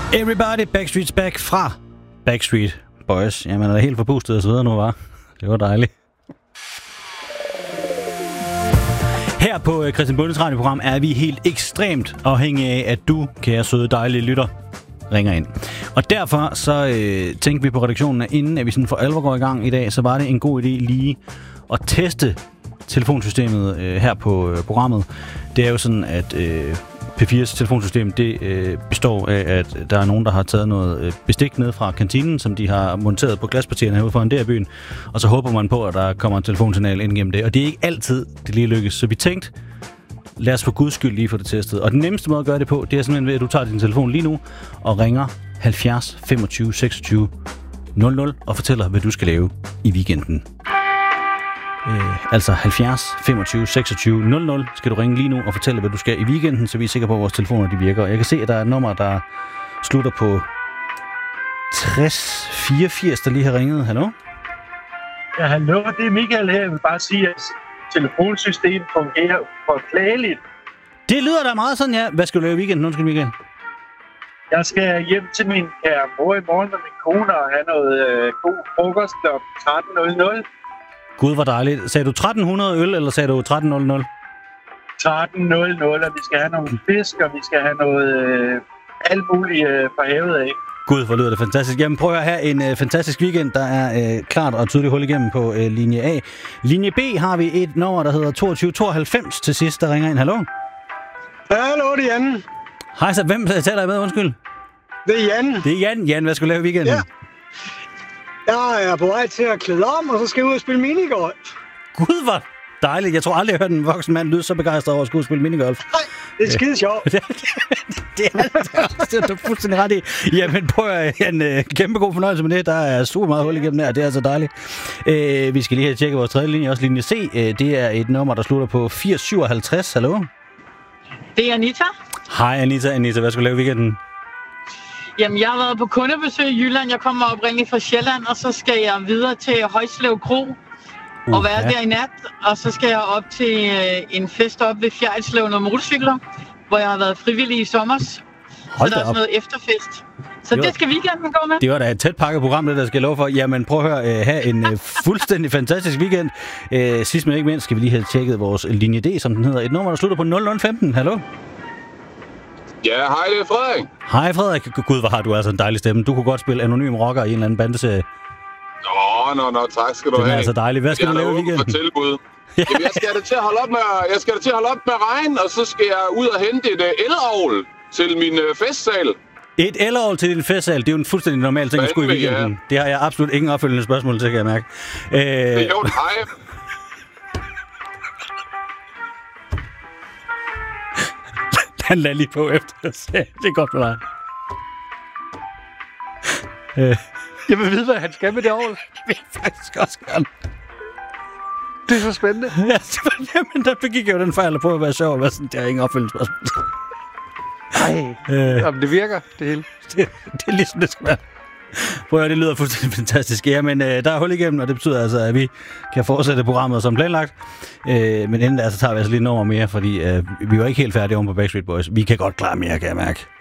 Everybody, Backstreet's back fra Backstreet Boys. Jamen, er helt forpustet og så videre nu, var. Det var dejligt. Her på Christian Bundes radioprogram er vi helt ekstremt afhængige af, at du, kære søde, dejlige lytter, ringer ind. Og derfor så tænkte vi på redaktionen, at inden at vi sådan for alvor går i gang i dag, så var det en god idé lige at teste telefonsystemet her på programmet. Det er jo sådan, at P4's telefonsystem, det består af, at der er nogen, der har taget noget bestik ned fra kantinen, som de har monteret på glaspartierne herude foran der byen, og så håber man på, at der kommer en telefonsignal ind gennem det. Og det er ikke altid, det lige lykkes. Så vi tænkte, lad os for guds skyld lige få det testet. Og den nemmeste måde at gøre det på, det er simpelthen ved, at du tager din telefon lige nu og ringer 70 25 26 00 og fortæller, hvad du skal lave i weekenden. Altså 70 25 26 00 skal du ringe lige nu og fortælle, hvad du skal i weekenden, så vi er sikre på, at vores telefoner de virker. Jeg kan se, at der er et nummer, der slutter på 60 84, der lige har ringet. Hallo? Ja, hallo, det er Michael her. Jeg vil bare sige, at telefonsystemet fungerer påklageligt. Det lyder da meget sådan, ja. Hvad skal du lave i weekenden? Undskyld, Michael. Jeg skal hjem til min kære mor i morgen med min kone og have noget god frokost kl. 13.00. Gud, hvor dejligt. Sagde du 1300 øl, eller sagde du 1300? 13.00, og vi skal have nogle fisk, og vi skal have noget alt muligt fra havet af. Gud, hvor lyder det fantastisk. Jamen prøv at have en fantastisk weekend. Der er klart og tydeligt hul igennem på linje A. Linje B har vi et nummer, der hedder 2292 til sidst, der ringer ind. Hallo? Hallo, det er Jan. Hej, så hvem taler jeg med? Undskyld. Det er Jan. Det er Jan. Jan, hvad skal du lave i weekenden? Ja. Jeg er på vej til at klæde om, og så skal jeg ud og spille minigolf. Gud, hvor dejligt. Jeg tror aldrig, jeg har hørt en voksen mand lyde så begejstret over at skulle spille minigolf. Nej, det er skide sjovt. Det er du fuldstændig ret i. Jamen, prøv at en kæmpe god fornøjelse med det. Der er super meget hul igennem der. Det er altså dejligt. Vi skal lige have tjekket vores tredje linje, også linje C. Det er et nummer, der slutter på 8057. Hallo? Det er Anita. Hej Anita. Anita, hvad skal du lave i weekenden? Jamen, jeg har været på kundebesøg i Jylland. Jeg kommer oprindeligt fra Sjælland, og så skal jeg videre til Højslev Kro og være der i nat. Og så skal jeg op til en fest op ved Fjerritslev med motorcykler, hvor jeg har været frivillig i sommers. Så der er sådan noget efterfest. Så det skal weekenden gå med. Det var da et tæt pakket program, det der skal love for. Jamen prøv at høre, have en fuldstændig fantastisk weekend. Sidst men ikke mindst skal vi lige have tjekket vores linje D, som den hedder. Et nummer, der slutter på 0015. Hallo? Ja, hej, det er Frederik. Hej Frederik. Gud, hvor har du altså en dejlig stemme. Du kunne godt spille anonym rocker i en eller anden bandeserie. Nå, tak skal du have. Det er altså dejligt. Hvad skal du lave i weekenden? Jeg er tilbud. Jamen, jeg skal da til at holde op med regn, og så skal jeg ud og hente et elavl til min festsal. Et elavl til din festsal, det er jo en fuldstændig normal ting at skulle i weekenden. Ja. Det har jeg absolut ingen opfølgende spørgsmål til, kan jeg mærke. Det er jo hej. Han lader lige på efter. Det er godt for dig. Jeg vil vide, hvad han skal med det år. Det vil jeg faktisk også gerne. Det er så spændende. Ja, jamen, der begik jeg jo den fejl at prøve at være sjov. Og sådan, det er ingen opfølgende spørgsmål. Nej, jamen, det virker, det hele. Det er ligesom det skal være. Prøv at det lyder fuldstændig fantastisk. Jamen, der er hul igennem, og det betyder altså, at vi kan fortsætte programmet som planlagt. Men inden der, så tager vi altså lige et nummer mere, fordi vi var ikke helt færdige om på Backstreet Boys. Vi kan godt klare mere, kan jeg mærke.